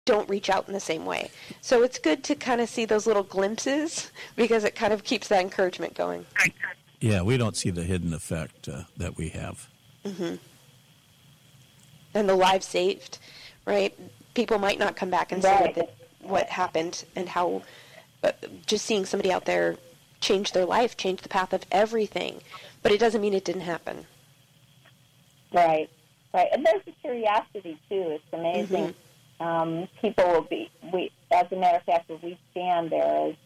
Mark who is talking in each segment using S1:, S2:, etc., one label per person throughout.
S1: don't reach out in the same way. So it's good to kind of see those little glimpses because it kind of keeps that encouragement going.
S2: Yeah, we don't see the hidden effect that we have.
S1: Mm-hmm. And the lives saved, right? People might not come back and say what happened and how, just seeing somebody out there change their life, change the path of everything. But it doesn't mean it didn't happen.
S3: Right. And there's a curiosity, too. It's amazing. Mm-hmm. People will be, as a matter of fact, where we stand, there is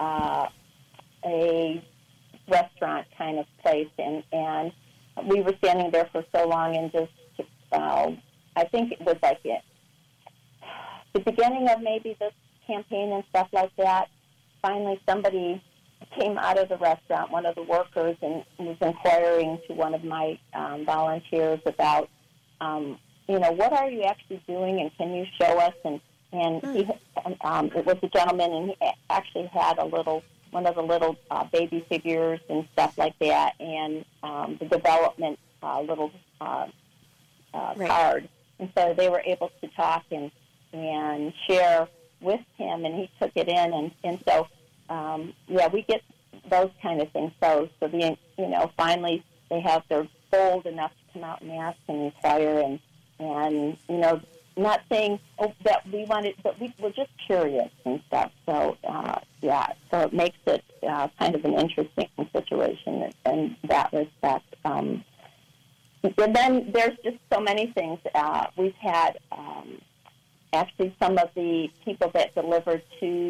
S3: a restaurant kind of place, and we were standing there for so long, and just, I think it was like the beginning of maybe this campaign and stuff like that. Finally, somebody came out of the restaurant, one of the workers, and was inquiring to one of my volunteers about, what are you actually doing, and can you show us? And he, it was a gentleman, and he actually had one of the little baby figures and stuff like that, and the development little card. And so they were able to talk and share with him, and he took it in, and so we get those kind of things. So finally they're bold enough to come out and ask and inquire, and not saying that we wanted, but we're just curious and stuff. So so it makes it kind of an interesting situation in that respect. And then there's just so many things. We've had actually some of the people that delivered to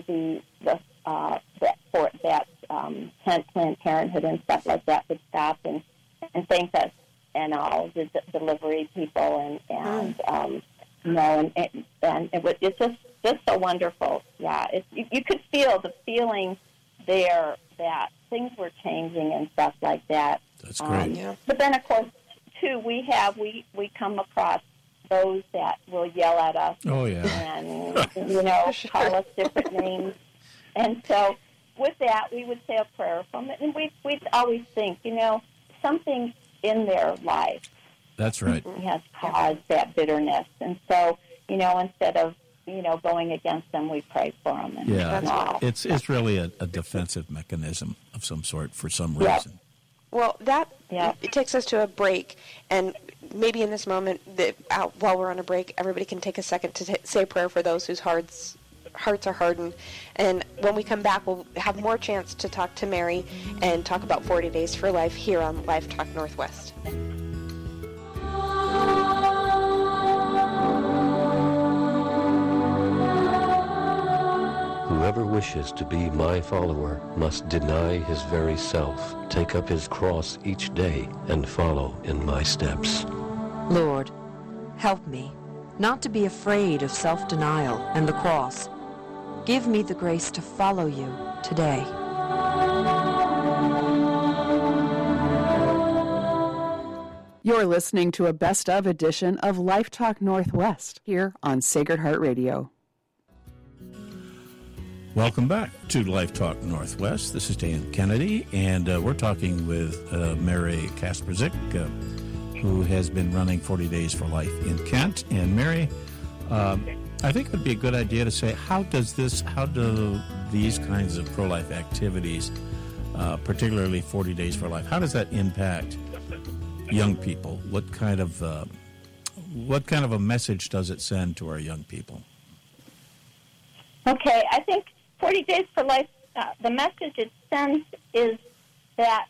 S3: that Planned Parenthood and stuff like that would stop and thank us and all the delivery people and it's just so wonderful. Yeah, you could feel the feeling there that things were changing and stuff like that.
S2: That's great.
S3: But then, of course, too, we come across those that will yell at us.
S2: Oh, yeah.
S3: And, call us different names. And so with that, we would say a prayer from it. And we'd always think, something in their life.
S2: That's right.
S3: Has caused that bitterness. And so, instead of, going against them, we pray for them. And
S2: it's really a defensive mechanism of some sort for some reason.
S1: Well, it takes us to a break, and maybe in this moment, while we're on a break, everybody can take a second to say a prayer for those whose hearts are hardened. And when we come back, we'll have more chance to talk to Mary and talk about 40 Days for Life here on Life Talk Northwest.
S4: Whoever wishes to be my follower must deny his very self, take up his cross each day, and follow in my steps.
S5: Lord, help me not to be afraid of self-denial and the cross. Give me the grace to follow you today.
S6: You're listening to a best-of edition of Life Talk Northwest here on Sacred Heart Radio.
S2: Welcome back to Life Talk Northwest. This is Dan Kennedy, and we're talking with Mary Kasperzik, who has been running 40 Days for Life in Kent. And Mary, I think it would be a good idea to say, how do these kinds of pro-life activities, particularly 40 Days for Life, how does that impact young people? What kind of a message does it send to our young people?
S3: Okay, I think 40 Days for Life, the message it sends is that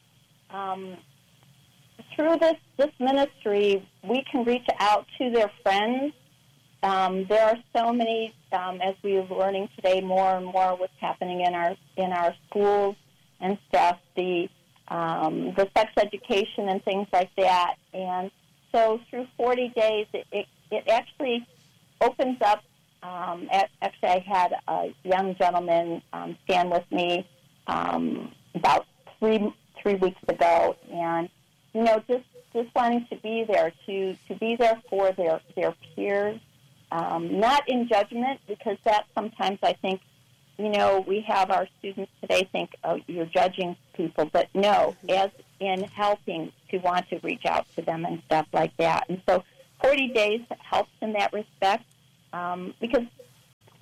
S3: through this ministry, we can reach out to their friends. There are so many, as we are learning today, more and more what's happening in our schools and stuff, the sex education and things like that. And so through 40 days, it actually opens up. Actually, I had a young gentleman stand with me about three weeks ago, and just wanting to be there to be there for their peers, not in judgment, because that sometimes I think we have our students today think, oh, you're judging people, but no, as in helping to want to reach out to them and stuff like that. And so 40 days helps in that respect. Because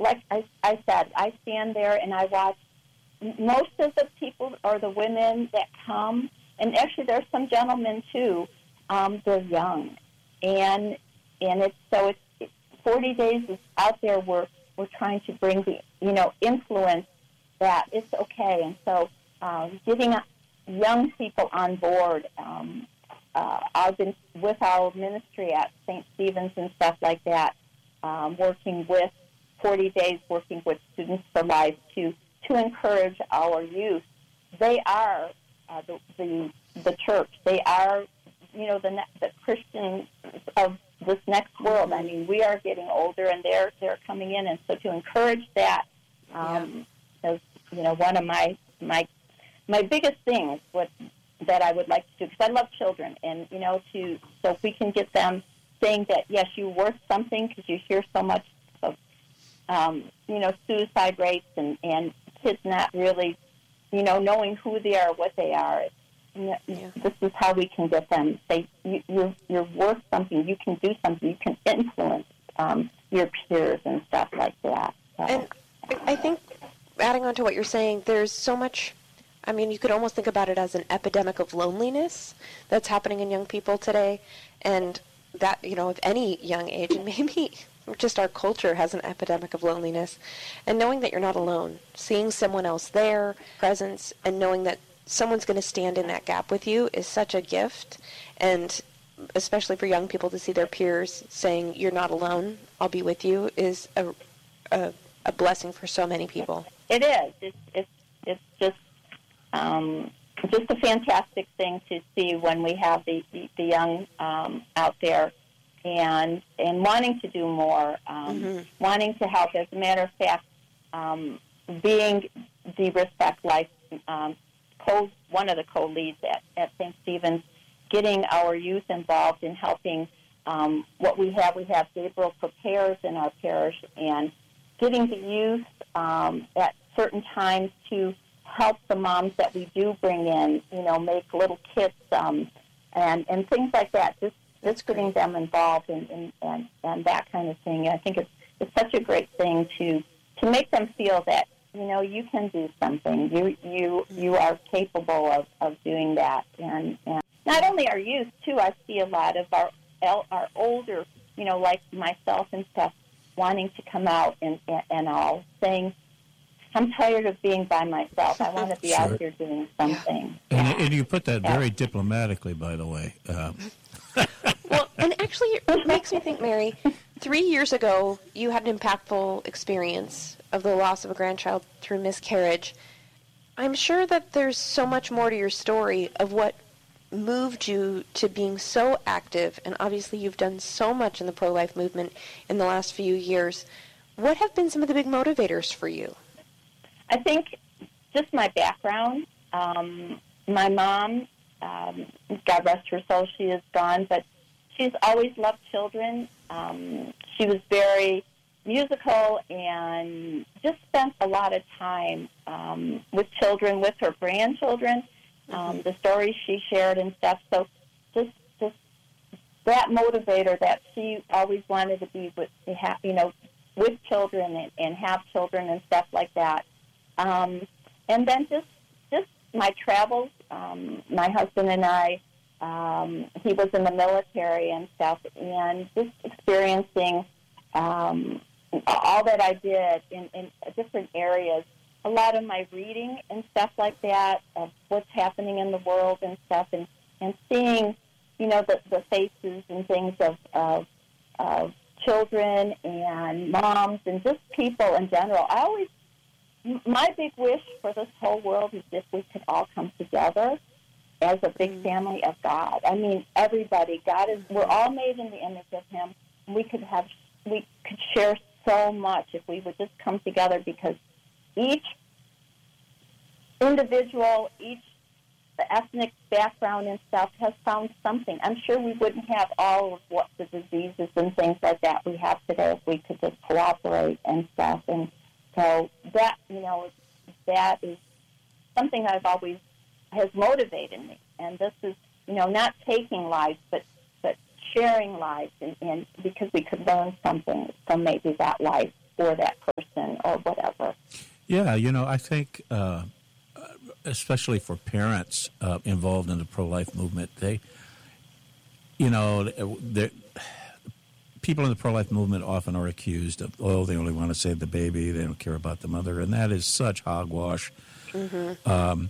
S3: like I said, I stand there and I watch most of the people or the women that come, and actually there's some gentlemen too. They're young, and it's 40 days is out there. We're trying to bring the influence that it's okay, and so getting young people on board. I've been with our ministry at St. Stephen's and stuff like that, working with 40 days, working with Students for Life to encourage our youth. They are the church. They are, the Christians of this next world. I mean, we are getting older, and they're coming in, and so to encourage that is, one of my biggest things. That I would like to do, because I love children, and so if we can get them saying that yes, you're worth something, because you hear so much of suicide rates and kids not really knowing who they are, what they are. This is how we can get them say you're worth something. You can do something. You can influence your peers and stuff like that. So,
S1: and I think adding on to what you're saying, there's so much. I mean, you could almost think about it as an epidemic of loneliness that's happening in young people today, and that, of any young age, and maybe just our culture has an epidemic of loneliness, and knowing that you're not alone, seeing someone else there, presence, and knowing that someone's going to stand in that gap with you is such a gift, and especially for young people to see their peers saying, you're not alone, I'll be with you, is a blessing for so many people.
S3: It is. It's just a fantastic thing to see when we have the young out there and wanting to do more, wanting to help. As a matter of fact, being the Respect Life one of the co-leads at St. Stephen's, getting our youth involved in helping what we have. We have Gabriel Prepares in our parish, and getting the youth at certain times to help the moms that we do bring in, make little kits and things like that. Just getting them involved and that kind of thing. I think it's such a great thing to make them feel that you can do something. You are capable of doing that. And not only our youth too. I see a lot of our older, like myself and stuff, wanting to come out and all saying, I'm tired of being by myself. I want to be out here doing something.
S2: Yeah. And you put that very diplomatically, by the way.
S1: Well, and actually, it makes me think, Mary, 3 years ago, you had an impactful experience of the loss of a grandchild through miscarriage. I'm sure that there's so much more to your story of what moved you to being so active, and obviously you've done so much in the pro-life movement in the last few years. What have been some of the big motivators for you?
S3: I think just my background. My mom, God rest her soul, she is gone, but she's always loved children. She was very musical and just spent a lot of time with children, with her grandchildren, the stories she shared and stuff. So just that motivator that she always wanted to be with children and have children and stuff like that. And then just my travels. My husband and I, he was in the military and stuff, and just experiencing all that I did in different areas. A lot of my reading and stuff like that of what's happening in the world and stuff, and seeing, the faces and things of children and moms and just people in general. My big wish for this whole world is if we could all come together as a big family of God. I mean, everybody. We're all made in the image of Him. We could share so much if we would just come together, because each individual, each ethnic background and stuff has found something. I'm sure we wouldn't have all of what the diseases and things like that we have today if we could just cooperate and stuff. And so that, that is something I've always has motivated me. And this is, not taking lives, but sharing lives, and because we could learn something from maybe that life or that person. or whatever.
S2: Yeah, I think especially for parents involved in the pro-life movement, people in the pro-life movement often are accused of, they only want to save the baby, they don't care about the mother, and that is such hogwash. Mm-hmm.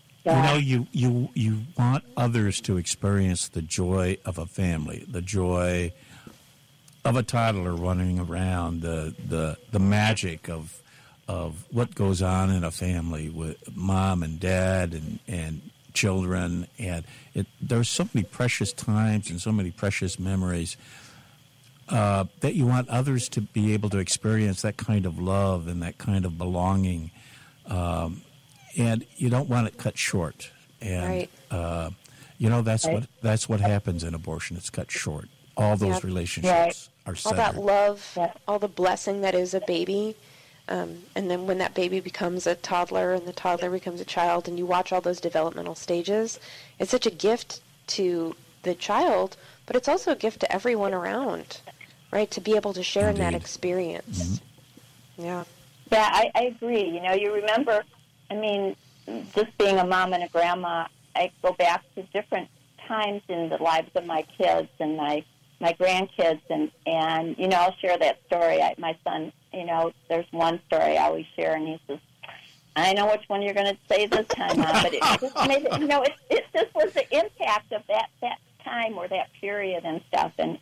S2: You want others to experience the joy of a family, the joy of a toddler running around, the magic of what goes on in a family with mom and dad and children, and there's so many precious times and so many precious memories that you want others to be able to experience that kind of love and that kind of belonging, and you don't want it cut short. And
S1: right.
S2: That's what happens in abortion. It's cut short. All those relationships are severed.
S1: All that love, all the blessing that is a baby. And then when that baby becomes a toddler and the toddler becomes a child and you watch all those developmental stages, it's such a gift to the child, but it's also a gift to everyone around, right, to be able to share in that experience. Mm-hmm. Yeah.
S3: Yeah, I agree. You remember, just being a mom and a grandma, I go back to different times in the lives of my kids and my grandkids, and I'll share that story. My son, there's one story I always share, and he says, I know which one you're going to say this time, Mom, but it just made it, it just was the impact of that time or that period and stuff, and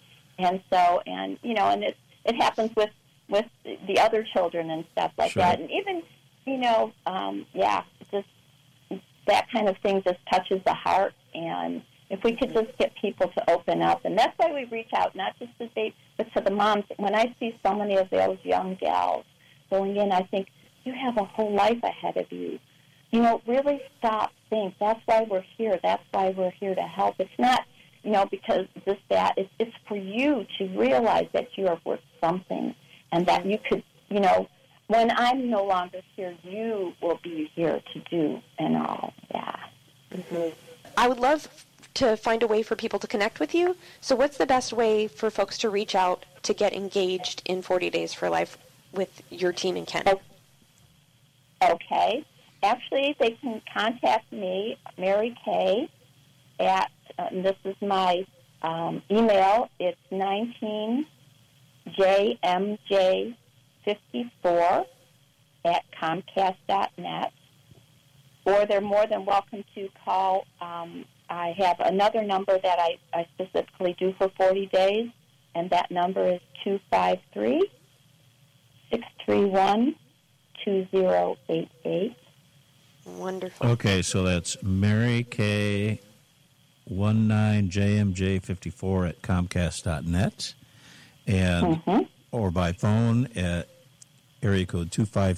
S3: it happens with the other children and stuff like that, and even, just that kind of thing just touches the heart, and if we could just get people to open up, and that's why we reach out, not just to they, but to the moms. When I see so many of those young gals going in, I think, you have a whole life ahead of you. Really stop, think. That's why we're here. That's why we're here to help. It's not, because it's for you to realize that you are worth something, and that you could, when I'm no longer here, you will be here to do and all. Yeah.
S1: Mm-hmm. I would love to find a way for people to connect with you. So what's the best way for folks to reach out to get engaged in 40 Days for Life with your team in Kent?
S3: Okay. Actually, they can contact me, Mary Kay, at, this is my email, it's 19jmj54 at comcast.net, or they're more than welcome to call. I have another number that I specifically do for 40 days, and that number is 253-631-2088.
S1: Wonderful.
S2: Okay, so that's Mary Kay 19jmj54 at comcast.net, and or by phone at area code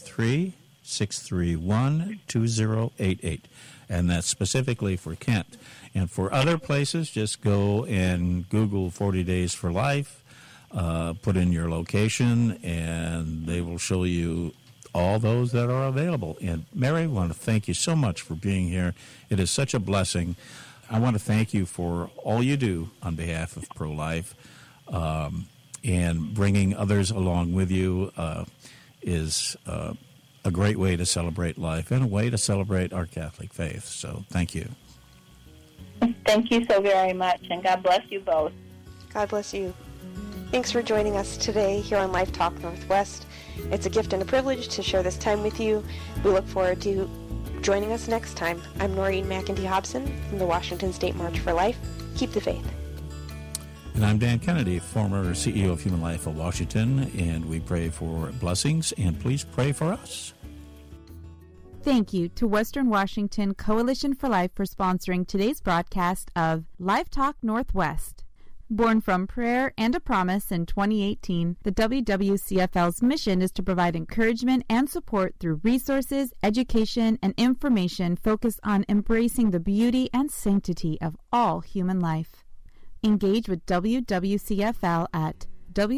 S2: 253-631-2088, and that's specifically for Kent. And for other places, just go and Google 40 Days for Life, put in your location, and they will show you all those that are available. And Mary, I want to thank you so much for being here. It is such a blessing. I want to thank you for all you do on behalf of pro-life, and bringing others along with you is a great way to celebrate life and a way to celebrate our Catholic faith. So thank you.
S3: Thank you so very much, and God bless you both.
S1: God bless you. Thanks for joining us today here on Life Talk Northwest. It's a gift and a privilege to share this time with you. We look forward to joining us next time. I'm Noreen McEntee Hobson from the Washington State March for Life. Keep the faith.
S2: And I'm Dan Kennedy, former CEO of Human Life of Washington, and we pray for blessings, and please pray for us.
S7: Thank you to Western Washington Coalition for Life for sponsoring today's broadcast of Life Talk Northwest. Born from prayer and a promise in 2018, the WWCFL's mission is to provide encouragement and support through resources, education, and information focused on embracing the beauty and sanctity of all human life. Engage with WWCFL at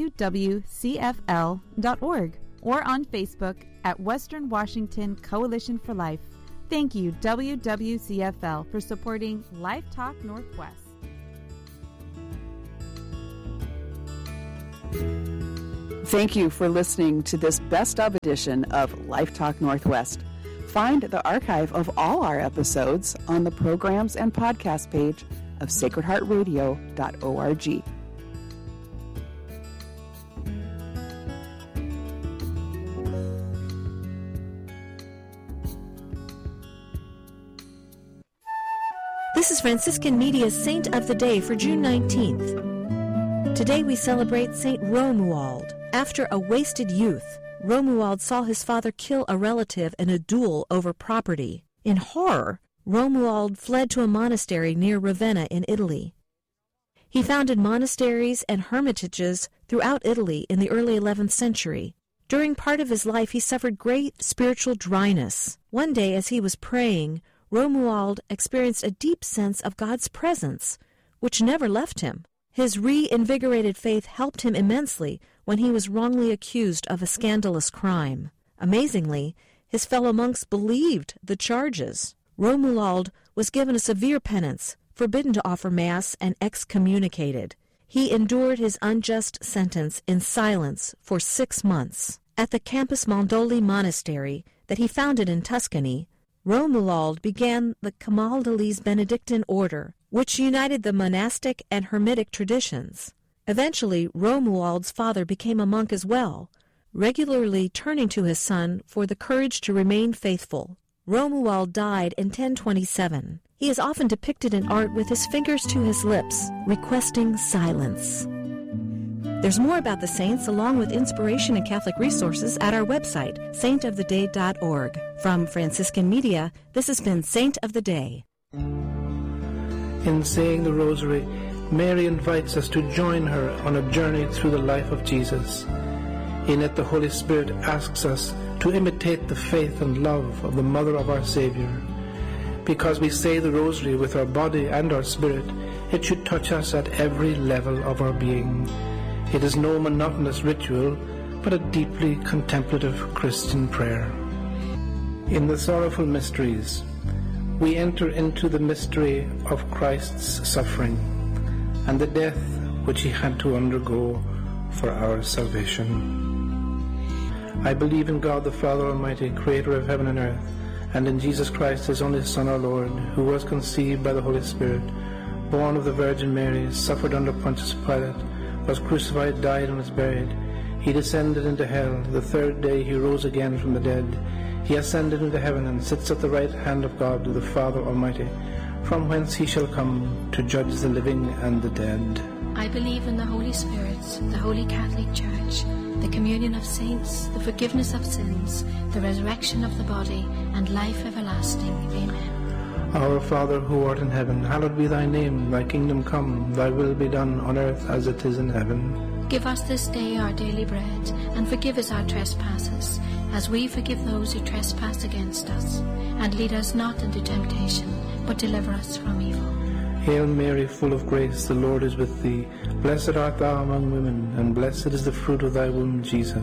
S7: wwcfl.org or on Facebook at Western Washington Coalition for Life. Thank you, WWCFL, for supporting Life Talk Northwest.
S6: Thank you for listening to this best of edition of Life Talk Northwest. Find the archive of all our episodes on the programs and podcast page of sacredheartradio.org.
S8: This is Franciscan Media's Saint of the Day for June 19th. Today we celebrate Saint Romuald. After a wasted youth, Romuald saw his father kill a relative in a duel over property. In horror, Romuald fled to a monastery near Ravenna in Italy. He founded monasteries and hermitages throughout Italy in the early 11th century. During part of his life, he suffered great spiritual dryness. One day, as he was praying, Romuald experienced a deep sense of God's presence, which never left him. His reinvigorated faith helped him immensely when he was wrongly accused of a scandalous crime. Amazingly, his fellow monks believed the charges. Romuald was given a severe penance, forbidden to offer Mass, and excommunicated. He endured his unjust sentence in silence for 6 months. At the Campus Mondoli Monastery that he founded in Tuscany, Romuald began the Camaldolese Benedictine order, which united the monastic and hermitic traditions. Eventually, Romuald's father became a monk as well, regularly turning to his son for the courage to remain faithful. Romuald died in 1027. He is often depicted in art with his fingers to his lips, requesting silence. There's more about the saints along with inspiration and Catholic resources at our website, saintoftheday.org. From Franciscan Media, this has been Saint of the Day.
S9: In saying the Rosary, Mary invites us to join her on a journey through the life of Jesus. In it, the Holy Spirit asks us to imitate the faith and love of the Mother of our Savior. Because we say the Rosary with our body and our spirit, it should touch us at every level of our being. It is no monotonous ritual, but a deeply contemplative Christian prayer. In the sorrowful mysteries, we enter into the mystery of Christ's suffering and the death which he had to undergo for our salvation. I believe in God the Father Almighty, creator of heaven and earth, and in Jesus Christ, his only Son, our Lord, who was conceived by the Holy Spirit, born of the Virgin Mary, suffered under Pontius Pilate, was crucified, died, and was buried. He descended into hell. The third day he rose again from the dead. He ascended into heaven and sits at the right hand of God, the Father Almighty, from whence he shall come to judge the living and the dead.
S10: I believe in the Holy Spirit, the Holy Catholic Church, the communion of saints, the forgiveness of sins, the resurrection of the body, and life everlasting. Amen.
S9: Our Father, who art in heaven, hallowed be thy name. Thy kingdom come, thy will be done on earth as it is in heaven.
S10: Give us this day our daily bread, and forgive us our trespasses, as we forgive those who trespass against us. And lead us not into temptation, but deliver us from evil.
S9: Hail Mary, full of grace, the Lord is with thee. Blessed art thou among women, and blessed is the fruit of thy womb, Jesus.